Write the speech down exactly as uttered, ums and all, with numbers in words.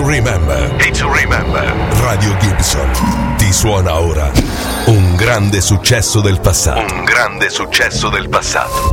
remember. Day to remember. Radio Gibson ti suona ora un grande successo del passato. Un grande successo del passato.